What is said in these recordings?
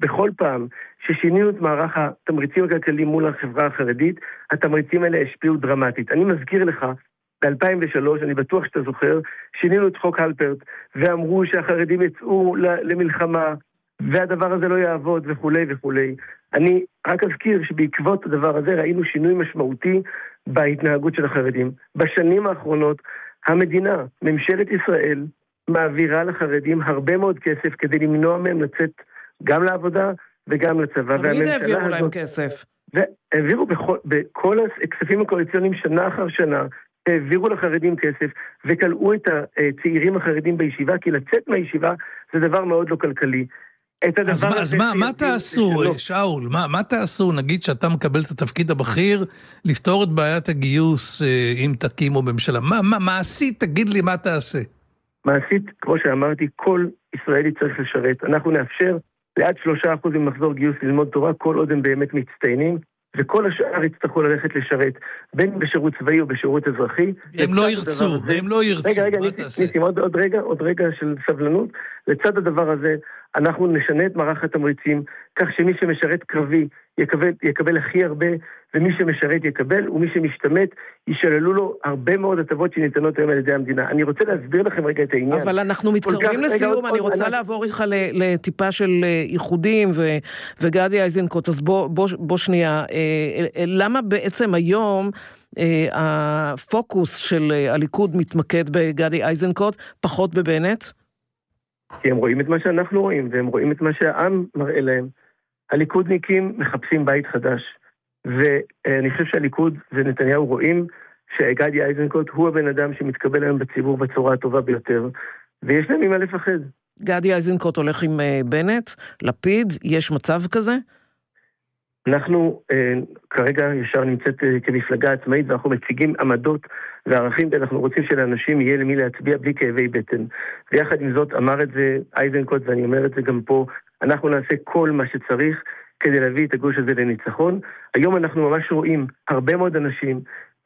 בכל פעם ששינינו את מערך התמריצים הכלכליים מול החברה החרדית, התמריצים האלה השפיעו דרמטית. אני מזכיר לך, ב-2003, אני בטוח שאתה זוכר, שינינו את חוק הלפרט, ואמרו שהחרדים יצאו למלחמה, והדבר הזה לא יעבוד וכו' וכו'. אני רק אזכיר שבעקבות הדבר הזה ראינו שינוי משמעותי בהתנהגות של החרדים. בשנים האחרונות, המדינה, ממשלת ישראל, מעבירה לחרדים הרבה מאוד כסף כדי למנוע מהם לצאת גם לעבודה וגם לצבא. תמיד העבירו להם כסף. והעבירו בכל הכספים הקואליציוניים שנה אחר שנה, העבירו לחרדים כסף וקלעו את הצעירים החרדים בישיבה, כי לצאת מהישיבה זה דבר מאוד לא כלכלי. אז מה תעשו, שאול? מה תעשו? נגיד שאתה מקבל את התפקיד הבכיר, לפתור את בעיית הגיוס אם תקימו ממשלה. מעשית, תגיד לי מה תעשה. מעשית, כמו שאמרתי, כל ישראלי צריך לשרת. אנחנו נאפשר לעד 3% ממחזור גיוס ללמוד תורה, כל עוד הם באמת מצטיינים, וכל השאר יצטרכו ללכת לשרת, בין בשירות צבאי או בשירות אזרחי. הם לא ירצו, רגע, ניסים, עוד רגע של סבלנות. לצד הדבר הזה, אנחנו נשנה את מערך התמריצים, כך שמי שמשרת קרבי יקבל הכי הרבה, ומי שמשרת יקבל, ומי שמשתמט ישללו לו הרבה מאוד הטבות שניתנות היום על ידי המדינה. אני רוצה להסביר לכם רגע את העניין. אבל אנחנו מתקרבים לסיום, אני רוצה לעבור איתך לטיפה של ייחודים וגדי איזנקוט, אז בוא שנייה, למה בעצם היום הפוקוס של הליכוד מתמקד בגדי איזנקוט, פחות בבנט? כי הם רואים את מה שאנחנו רואים, והם רואים את מה שהעם מראה להם. הליכודניקים מחפשים בית חדש, ואני חושב שהליכוד ונתניהו רואים שגדי איזנקוט הוא הבן אדם שמתקבל היום בציבור בצורה הטובה ביותר, ויש להם ממה לפחד. גדי איזנקוט הולך עם בנט, לפיד, יש מצב כזה? אנחנו כרגע ישר נמצאת כמפלגה עצמאית, ואנחנו מציגים עמדות וערכים, ואנחנו רוצים שלאנשים יהיה למי להצביע בלי כאבי בטן. ויחד עם זאת אמר את זה איזנקוט, ואני אומר את זה גם פה, אנחנו נעשה כל מה שצריך כדי להביא את הגוש הזה לניצחון. היום אנחנו ממש רואים הרבה מאוד אנשים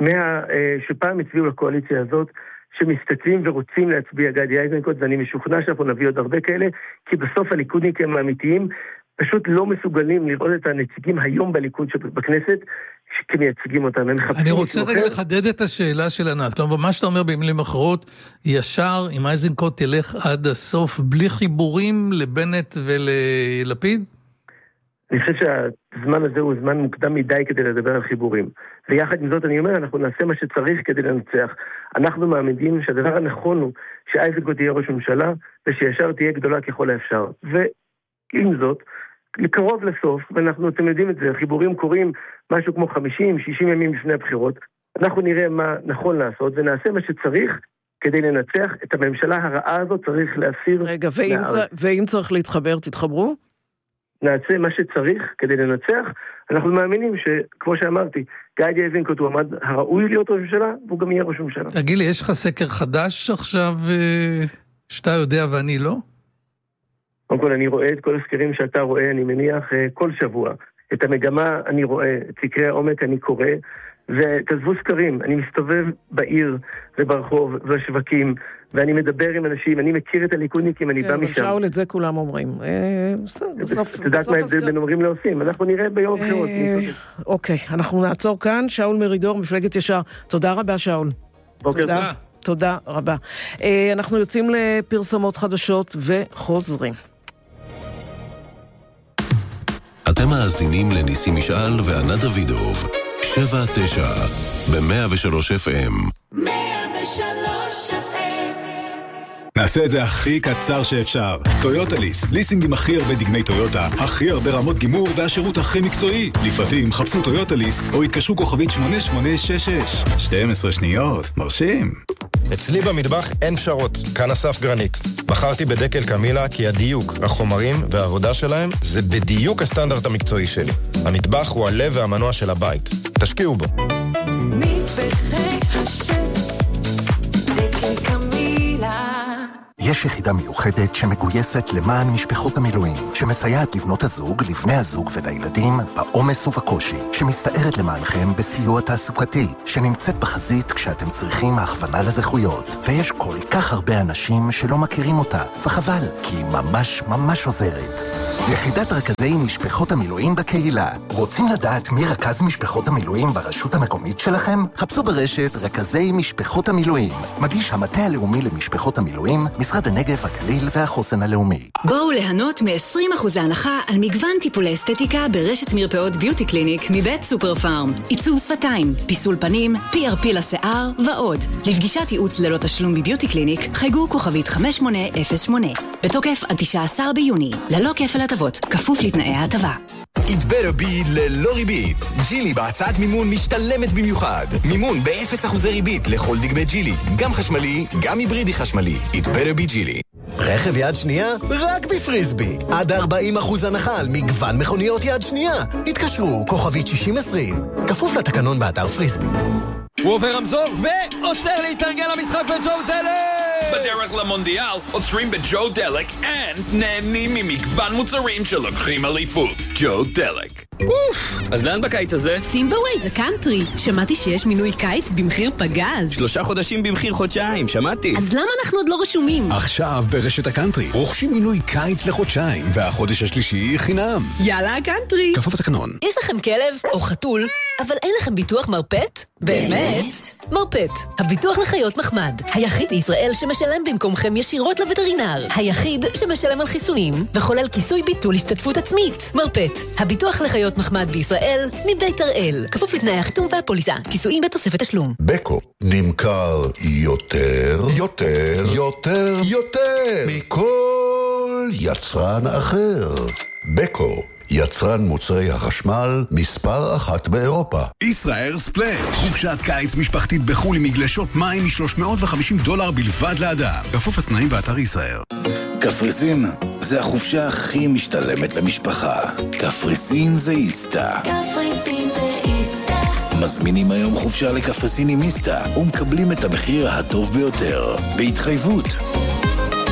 שפעם הצביעו לקואליציה הזאת, שמסתכלים ורוצים להצביע גדי איזנקוט, ואני משוכנע שאנחנו נביא עוד הרבה כאלה, כי בסוף הליכודניקים האמיתיים פשוט לא מסוגלים לראות את הנציגים היום בליכוד בכנסת, כמייצגים אותם. אני רוצה רגע לחדד את השאלה של ענת. כלומר, מה שאתה אומר במילים אחרות, ישר אם איזנקוט תלך עד הסוף, בלי חיבורים לבנט וללפיד? אני חושב שהזמן הזה הוא זמן מוקדם מדי כדי לדבר על חיבורים. ויחד עם זאת אני אומר, אנחנו נעשה מה שצריך כדי לנצח. אנחנו מאמינים שהדבר הנכון הוא שאיזנקוט תהיה ראש ממשלה, ושישר תהיה גדולה ככל האפשר. ועם זאת, לקרוב לסוף, אתם יודעים את זה, חיבורים קורים משהו כמו 50-60 ימים לפני הבחירות, אנחנו נראה מה נכון לעשות, ונעשה מה שצריך כדי לנצח את הממשלה הרעה הזאת, צריך להסיר. רגע, ואם צריך להתחבר, תתחברו? נעשה מה שצריך כדי לנצח. אנחנו מאמינים שכמו שאמרתי, גדי איזנקוט הוא עמד הראוי להיות ראש ממשלה, והוא גם יהיה ראש ממשלה. תגיד לי, יש לך סקר חדש עכשיו שאתה יודע ואני לא? קודם כל, אני רואה את כל הסקרים שאתה רואה, אני מניח כל שבוע. את המגמה אני רואה, את סקרי העומק אני קורא, ותעזבו סקרים, אני מסתובב בעיר וברחוב ובשווקים, ואני מדבר עם אנשים, אני מכיר את הליכודניקים, אני בא משם. שאול, את זה כולם אומרים. בסוף תדעת מה ההבדל בין אומרים לעושים, אנחנו נראה ביום בחירות. אוקיי, אנחנו נעצור כאן. שאול מרידור, מפלגת ישר. תודה רבה, שאול. בוקר טוב. תודה רבה. אנחנו יוצאים לפרסומות חדשות וחוזרים. אתם מאזינים לניסים משעל וענת דוידוב. 7-9 ב-103 FM. 103 FM. נעשה את זה הכי קצר שאפשר. טויוטה ליס, ליסינג עם הכי הרבה דגמי טויוטה, הכי הרבה רמות גימור והשירות הכי מקצועי. לפרטים חפשו טויוטה ליס או התקשרו כוכבית 8866. 12 שניות, מרשים. אצלי במטבח אין פשרות, כאן אסף גרנית. בחרתי בדקל קמילה כי הדיוק, החומרים והעבודה שלהם זה בדיוק הסטנדרט המקצועי שלי. המטבח הוא הלב והמנוע של הבית. תשקיעו בו. מטבחי השם, דקל קמילה. יש יחידה מיוחדת שמגויסת למען משפחות המילואים, שמסייעת לבנות הזוג, לבני הזוג ולילדים בעומס ובקושי, שמסתערת למענכם בסיוע תעסוקתי, שנמצאת בחזית כשאתם צריכים הכוונה לזכויות. ויש כל כך הרבה אנשים שלא מכירים אותה, וחבל, כי היא ממש ממש עוזרת. יחידת רכזי משפחות המילואים בקהילה. רוצים לדעת מי רכז משפחות המילואים ברשות המקומית שלכם? חפשו ברשת רכזי משפחות המילואים. מגיש המטה הלאומי למשפחות המילואים, משרד הנגב, הגליל והחוסן הלאומי. בואו ליהנות מ-20% הנחה על מגוון טיפולי אסתטיקה ברשת מרפאות ביוטי קליניק מבית סופר פארם. עיצוב שפתיים, פיסול פנים, PRP לשיער ועוד. לפגישת ייעוץ ללא תשלום בביוטי קליניק, חייגו כוכבית 5808. בתוקף עד 19 ביוני. ללא כפל הטבות, כפוף לתנאי ההטבה. It better be ללא ריבית. ג'ילי בהצעת מימון משתלמת במיוחד. מימון ב-0% ריבית לכל דגמי ג'ילי. גם חשמלי, גם היברידי חשמלי. It better be ג'ילי. רכב יד שנייה? רק בפריסבי. עד 40% הנחה על מגוון מכוניות יד שנייה. התקשרו, כוכבית 6020. כפוף לתקנון באתר פריסבי. הוא עובר רמזור ועוצר להתארגן למשחק בג'ו דלק! בדרך למונדיאל עוצרים בג'ו דלק נהנים ממגוון מוצרים שלוקחים אליפות. ג'ו דלק. אז לאן בקיץ הזה? שים בווייז הקאנטרי. שמעתי שיש מינוי קיץ במחיר פגז. 3 חודשים במחיר חודשיים, שמעתי. אז למה אנחנו עוד לא רשומים? עכשיו ברשת הקאנטרי רוכשים מינוי קיץ לחודשיים, והחודש השלישי חינם. יאללה הקאנטרי. כפוף לתקנון. יש לכם כלב או חתול, אבל אין לכם ביטוח מרפט? באמת? מרפט, הביטוח לחיות מחמד. היחיד בישראל שמשלם במקומכם ישירות לווטרינר. היחיד שמשלם על חיסונים וכולל כיסוי ביטול השתתפות עצמית. מרפט, הביטוח לחיות מחמד בישראל מבית הראל. כפוף לתנאי החיתום והפוליסה. כיסויים בתוספת תשלום. בקו נמכר יותר מכל יצרן אחר. בקו, יצרן מוצרי החשמל מספר 1 באירופה. ישראל ספלאש, חופשת קיץ משפחתית בחול עם מגלשות מים $350 בלבד לאדם. כפוף לתנאים באתר ישראל. קפריסין זה החופשה הכי משתלמת למשפחה. קפריסין זה איסטה. קפריסין זה איסטה. מזמינים היום חופשה לקפריסין עם איסטה ומקבלים את המחיר הטוב ביותר בהתחייבות.